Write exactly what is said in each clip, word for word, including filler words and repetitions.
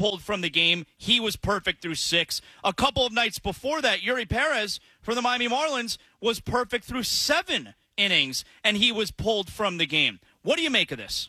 pulled from the game. He was perfect through six. A couple of nights before that, Yuri Perez from the Miami Marlins was perfect through seven innings, and he was pulled from the game. What do you make of this?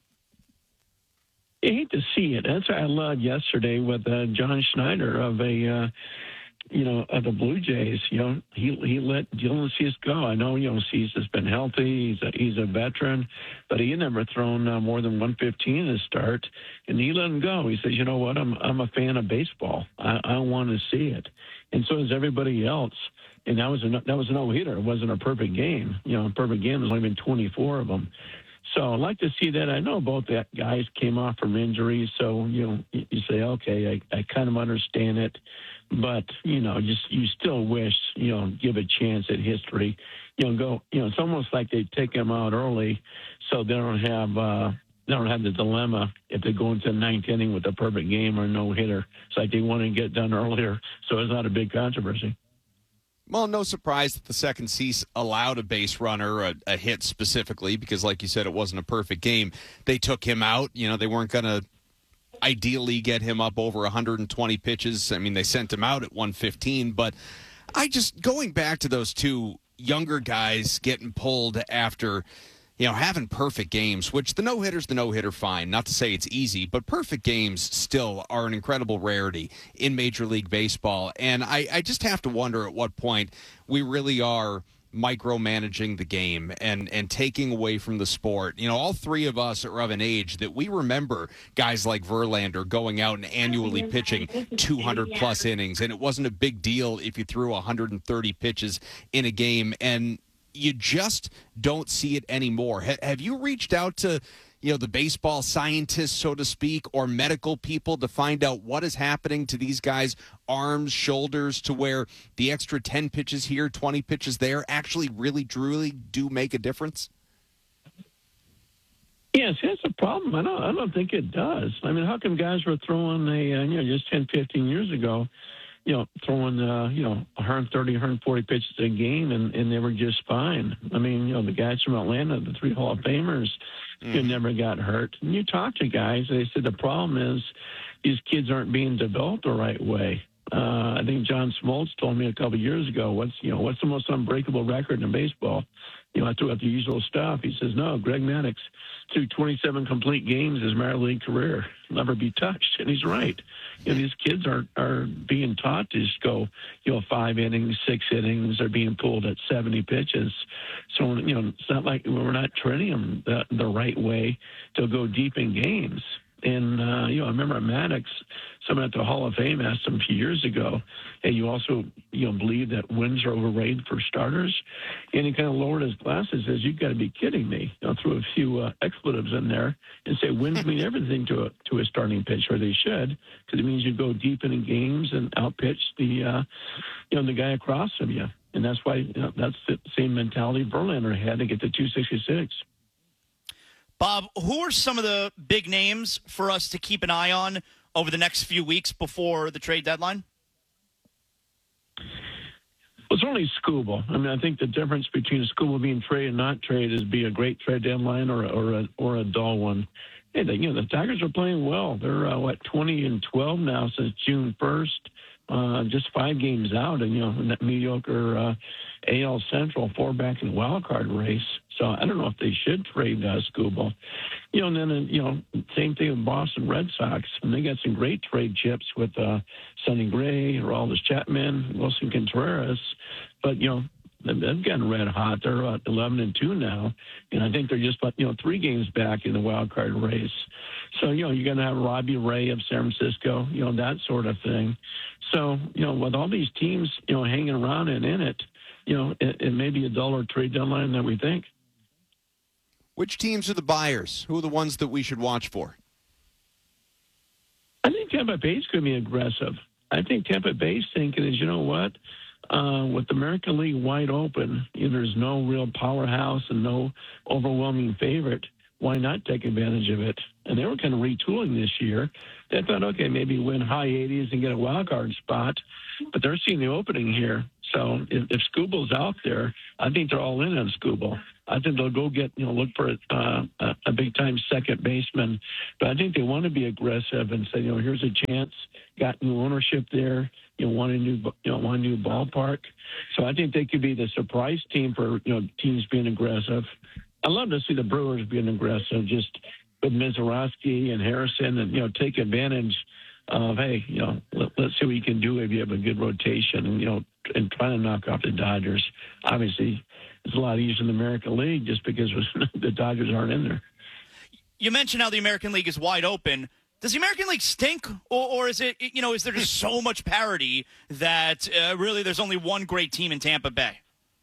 I hate to see it. That's what I loved yesterday with uh, John Schneider of a, uh, you know, of the Blue Jays. You know, he he let Dylan Cease go. I know, you know, Cease has been healthy. He's a, he's a veteran, but he had never thrown uh, more than one fifteen to start, and he let him go. He says, you know what, I'm I'm a fan of baseball. I, I want to see it, and so is everybody else. And that was a that was a no hitter. It wasn't a perfect game. You know, a perfect game. There's only been twenty-four of them. So I'd like to see that. I know both that guys came off from injuries, so you know you say, okay, I, I kind of understand it, but you know, just you still wish you know give a chance at history. You know, go. You know, it's almost like they take them out early, so they don't have uh, they don't have the dilemma if they go into the ninth inning with a perfect game or no hitter. It's like they want to get done earlier, so it's not a big controversy. Well, no surprise that the second Cease allowed a base runner, a, a hit specifically, because like you said, it wasn't a perfect game. They took him out. You know, they weren't going to ideally get him up over one hundred twenty pitches. I mean, they sent him out at one fifteen. But I just, going back to those two younger guys getting pulled after, you know, having perfect games, which the no-hitter's the no-hitter, fine. Not to say it's easy, but perfect games still are an incredible rarity in Major League Baseball. And I, I just have to wonder at what point we really are micromanaging the game and, and taking away from the sport. You know, all three of us are of an age that we remember guys like Verlander going out and annually pitching two hundred plus innings, and it wasn't a big deal if you threw one hundred thirty pitches in a game. And you just don't see it anymore. Ha- have you reached out to, you know, the baseball scientists, so to speak, or medical people to find out what is happening to these guys' arms, shoulders, to where the extra ten pitches here, twenty pitches there actually really, truly do make a difference? Yes, that's a problem. I don't, I don't think it does. I mean, how come guys were throwing a, uh, you know, just ten, fifteen years ago, you know, throwing, uh, you know, one thirty, one forty pitches a game, and, and they were just fine. I mean, you know, the guys from Atlanta, the three Hall of Famers, mm. you never got hurt. And you talk to guys, they said the problem is these kids aren't being developed the right way. Uh, I think John Smoltz told me a couple of years ago, what's, you know, what's the most unbreakable record in baseball? You know, I threw out the usual stuff. He says, no, Greg Maddux threw twenty-seven complete games his minor league career. Never be touched. And he's right. You know, these kids are, are being taught to just go, you know, five innings, six innings. They're being pulled at seventy pitches. So, you know, it's not like we're not training them the, the right way to go deep in games. And, uh, you know, I remember Maddox, someone at the Hall of Fame asked him a few years ago, hey, you also, you know, believe that wins are overrated for starters? And he kind of lowered his glasses and says, you've got to be kidding me. You know, threw a few uh, expletives in there and say wins mean everything to a, to a starting pitcher. They should, because it means you go deep into games and outpitch the, uh, you know, the guy across from you. And that's why, you know, that's the same mentality Verlander had to get to two sixty-six. Bob, who are some of the big names for us to keep an eye on over the next few weeks before the trade deadline? Well, it's only Skubal. I mean, I think the difference between a Skubal being traded and not traded is be a great trade deadline or, or, a, or a dull one. Hey, the, you know, the Tigers are playing well. They're, uh, what, twenty and twelve now since June first. Uh, just five games out, and, you know, in that mediocre uh, A L Central four-back and wild card race. So I don't know if they should trade uh, Skubal. You know, and then, uh, you know, same thing with Boston Red Sox. And they got some great trade chips with uh, Sonny Gray, Aroldis Chapman, Wilson Contreras. But, you know, they've gotten red hot. They're uh, eleven and two now, and I think they're just, you know, three games back in the wild card race. So, you know, you're going to have Robbie Ray of San Francisco, you know, that sort of thing. So, you know, with all these teams, you know, hanging around and in it, you know, it, it may be a duller trade deadline than we think. Which teams are the buyers? Who are the ones that we should watch for? I think Tampa Bay's going to be aggressive. I think Tampa Bay's thinking is, you know what? Uh, with the American League wide open, you know, there's no real powerhouse and no overwhelming favorite. Why not take advantage of it? And they were kind of retooling this year. They thought, okay, maybe win high eighties and get a wild card spot, but they're seeing the opening here. So if, if Scooble's out there, I think they're all in on Scooble. I think they'll go get, you know, look for uh, a, a big-time second baseman. But I think they want to be aggressive and say, you know, here's a chance. Got new ownership there. You know, want a new, you know, want a new ballpark. So I think they could be the surprise team for, you know, teams being aggressive. I love to see the Brewers being aggressive, just with Mizorowski and Harrison, and, you know, take advantage of, hey, you know, let, let's see what you can do if you have a good rotation, and, you know, and trying to knock off the Dodgers. Obviously, it's a lot easier in the American League just because the Dodgers aren't in there. You mentioned how the American League is wide open. Does the American League stink, or, or is it, you know, is there just so much parity that uh, really there's only one great team in Tampa Bay?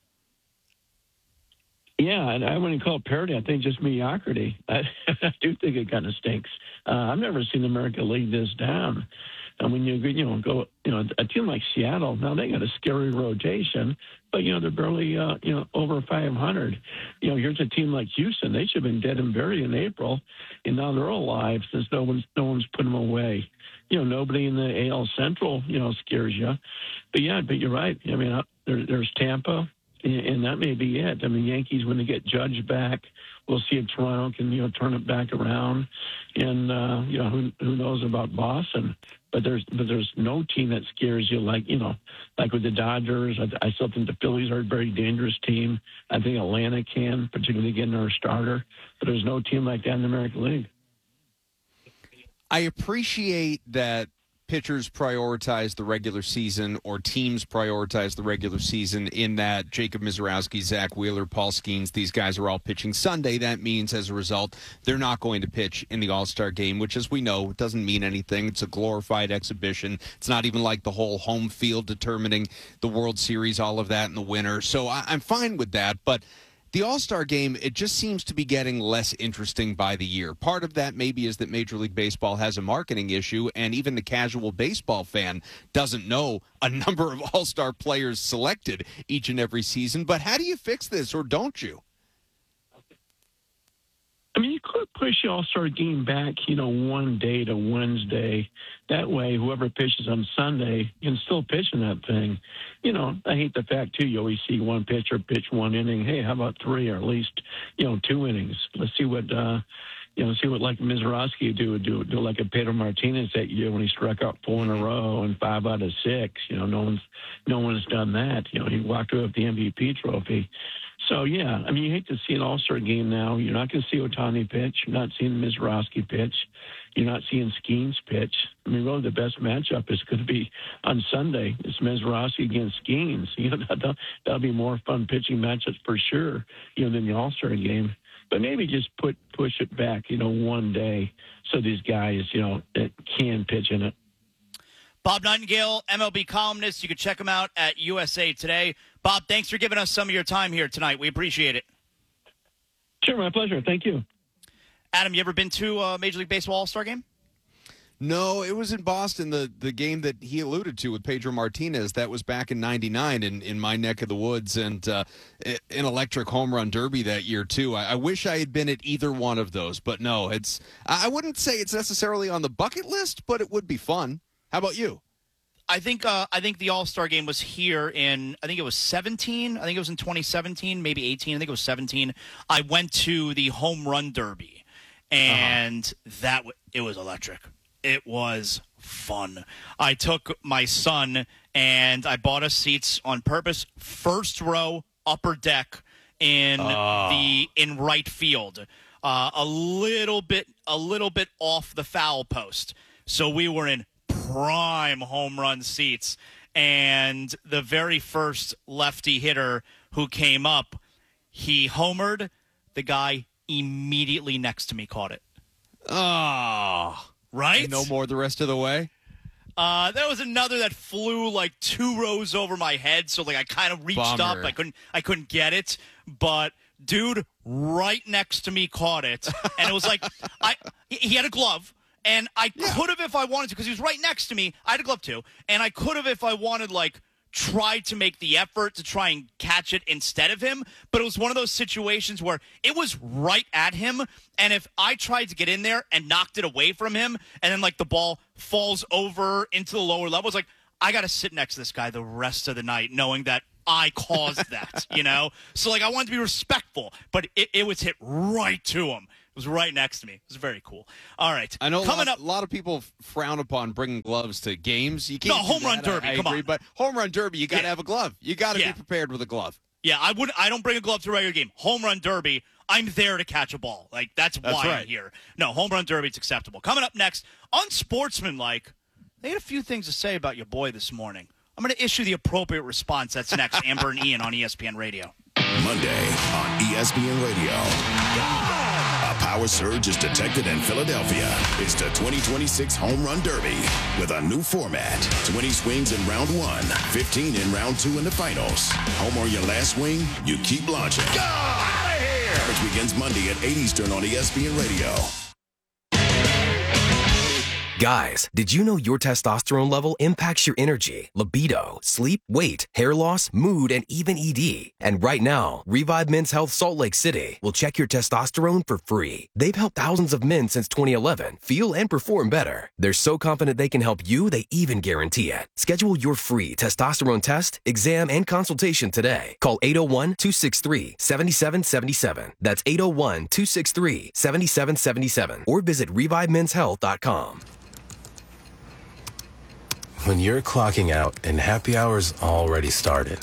Yeah, and I wouldn't call it parity. I think just mediocrity. I, I do think it kind of stinks. Uh, I've never seen the American League this down. And when you you know go you know a team like Seattle, now they got a scary rotation, but you know they're barely uh, you know over five hundred. You know, here's a team like Houston. They should have been dead and buried in April, and now they're alive since no one's no one's put them away. You know, nobody in the A L Central you know scares you. But yeah, but you're right. I mean, uh, there, there's Tampa. And that may be it. I mean, Yankees, when they get Judge back, we'll see if Toronto can, you know, turn it back around. And, uh, you know, who who knows about Boston? But there's but there's no team that scares you like, you know, like with the Dodgers. I, I still think the Phillies are a very dangerous team. I think Atlanta can, particularly getting their starter. But there's no team like that in the American League. I appreciate that pitchers prioritize the regular season, or teams prioritize the regular season, in that Jacob Mizorowski, Zach Wheeler, Paul Skeens, these guys are all pitching Sunday. That means, as a result, they're not going to pitch in the All-Star game, which, as we know, doesn't mean anything. It's a glorified exhibition. It's not even like the whole home field determining the World Series, all of that in the winter. So I- I'm fine with that, but the All-Star game, it just seems to be getting less interesting by the year. Part of that maybe is that Major League Baseball has a marketing issue, and even the casual baseball fan doesn't know a number of All-Star players selected each and every season. But how do you fix this, or don't you? I mean, you could push the All-Star game back, you know, one day to Wednesday. That way, whoever pitches on Sunday can still pitch in that thing. You know, I hate the fact, too, you always see one pitcher pitch one inning. Hey, how about three, or at least, you know, two innings? Let's see what, uh, you know, see what, like, Mizorowski would do, do, do like a Pedro Martinez that year when he struck out four in a row and five out of six. You know, no one's, no one's done that. You know, he walked away with the M V P trophy. So, yeah, I mean, you hate to see an All-Star game now. You're not going to see Ohtani pitch. You're not seeing Mizorowski pitch. You're not seeing Skeens pitch. I mean, really, the best matchup is going to be on Sunday. It's Mizorowski against Skeens. You know, that'll, that'll be more fun pitching matchups for sure, you know, than the All-Star game. But maybe just put push it back, you know, one day so these guys, you know, that can pitch in it. Bob Nightingale, M L B columnist. You can check him out at U S A Today. Bob, thanks for giving us some of your time here tonight. We appreciate it. Sure, my pleasure. Thank you. Adam, you ever been to a Major League Baseball All-Star game? No, it was in Boston, the, the game that he alluded to with Pedro Martinez. That was back in ninety-nine in, in my neck of the woods, and uh, an electric home run derby that year, too. I, I wish I had been at either one of those, but no, it's. I wouldn't say it's necessarily on the bucket list, but it would be fun. How about you? I think uh, I think the All-Star game was here in, I think it was seventeen. I think it was in twenty seventeen, maybe eighteen. I think it was seventeen. I went to the home run derby, and uh-huh. that w- it was electric. It was fun. I took my son, and I bought us seats on purpose, first row, upper deck in oh. the in right field, uh, a little bit a little bit off the foul post. So we were in prime home run seats, and the very first lefty hitter who came up, he homered. The guy immediately next to me caught it. Oh, right? No more the rest of the way? Uh, there was another that flew like two rows over my head, so like I kind of reached Bummer. up. I couldn't I couldn't get it, but dude right next to me caught it, and it was like I he had a glove. And I yeah. could have, if I wanted to, because he was right next to me. I had a glove too. And I could have, if I wanted, like, tried to make the effort to try and catch it instead of him. But it was one of those situations where it was right at him. And if I tried to get in there and knocked it away from him, and then, like, the ball falls over into the lower level, it's like, I got to sit next to this guy the rest of the night knowing that I caused that, you know? So, like, I wanted to be respectful, but it, it was hit right to him. It was right next to me. It was very cool. All right. I know Coming a lot, up, a lot of people frown upon bringing gloves to games. You can't No, home run that. derby, I, I come agree, on. But home run derby, you got to Yeah. have a glove. You got to Yeah. be prepared with a glove. yeah, I wouldn't. I don't bring a glove to a regular game. Home run derby, I'm there to catch a ball. Like, that's, That's why right. I'm here. No, home run derby, it's acceptable. Coming up next, unsportsmanlike, they had a few things to say about your boy this morning. I'm going to issue the appropriate response. That's next. Amber and Ian on E S P N Radio. Monday on E S P N Radio. A power surge is detected in Philadelphia. It's the twenty twenty-six Home Run Derby with a new format. twenty swings in round one, fifteen in round two in the finals. Home or your last swing, you keep launching. Go out of here! Coverage begins Monday at eight Eastern on E S P N Radio. Guys, did you know your testosterone level impacts your energy, libido, sleep, weight, hair loss, mood, and even E D? And right now, Revive Men's Health Salt Lake City will check your testosterone for free. They've helped thousands of men since twenty eleven feel and perform better. They're so confident they can help you, they even guarantee it. Schedule your free testosterone test, exam, and consultation today. Call eight oh one, two six three, seven seven seven seven. That's eight oh one, two six three, seven seven seven seven. Or visit revive mens health dot com. When you're clocking out and happy hour's already started.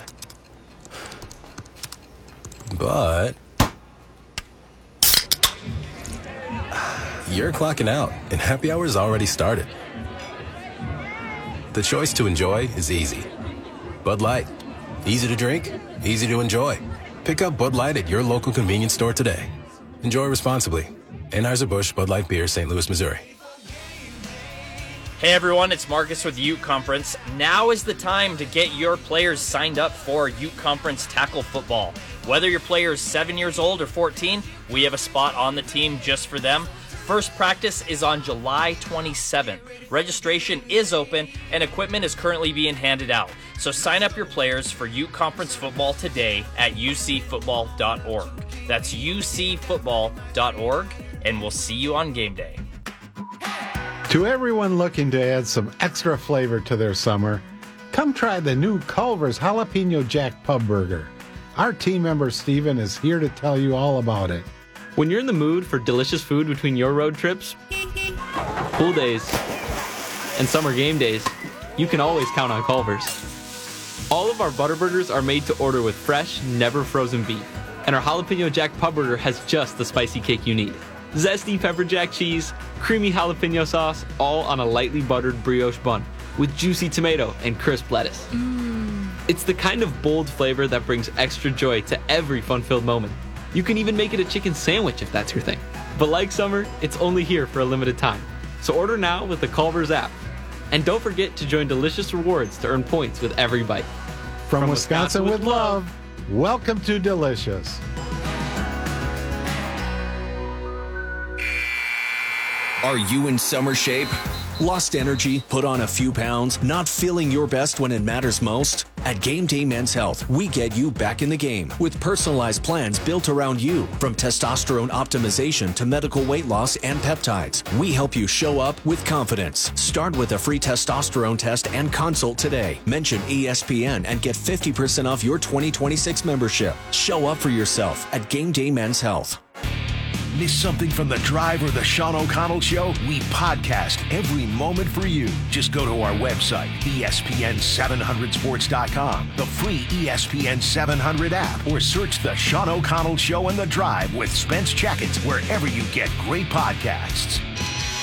But you're clocking out and happy hour's already started. The choice to enjoy is easy. Bud Light. Easy to drink, easy to enjoy. Pick up Bud Light at your local convenience store today. Enjoy responsibly. Anheuser-Busch Bud Light Beer, Saint Louis, Missouri. Hey everyone, it's Marcus with Ute Conference. Now is the time to get your players signed up for Ute Conference Tackle Football. Whether your player is seven years old or fourteen, we have a spot on the team just for them. First practice is on July twenty-seventh. Registration is open and equipment is currently being handed out. So sign up your players for Ute Conference Football today at u c football dot org. That's u c football dot org, and we'll see you on game day. To everyone looking to add some extra flavor to their summer, come try the new Culver's Jalapeno Jack Pub Burger. Our team member Steven is here to tell you all about it. When you're in the mood for delicious food between your road trips, pool days, and summer game days, you can always count on Culver's. All of our butter burgers are made to order with fresh, never frozen beef, and our Jalapeno Jack Pub Burger has just the spicy kick you need. Zesty pepper jack cheese, creamy jalapeno sauce, all on a lightly buttered brioche bun with juicy tomato and crisp lettuce. Mm. It's the kind of bold flavor that brings extra joy to every fun-filled moment. You can even make it a chicken sandwich if that's your thing. But like summer, it's only here for a limited time. So order now with the Culver's app. And don't forget to join Delicious Rewards to earn points with every bite. From, From Wisconsin, Wisconsin with love, welcome to Delicious. Are you in summer shape? Lost energy, put on a few pounds, not feeling your best when it matters most? At Game Day Men's Health, we get you back in the game with personalized plans built around you. From testosterone optimization to medical weight loss and peptides, we help you show up with confidence. Start with a free testosterone test and consult today. Mention E S P N and get fifty percent off your twenty twenty-six membership. Show up for yourself at Game Day Men's Health. Miss something from The Drive or The Sean O'Connell Show? We podcast every moment for you. Just go to our website, E S P N seven hundred sports dot com, the free E S P N seven hundred app, or search The Sean O'Connell Show and The Drive with Spence Checkett wherever you get great podcasts.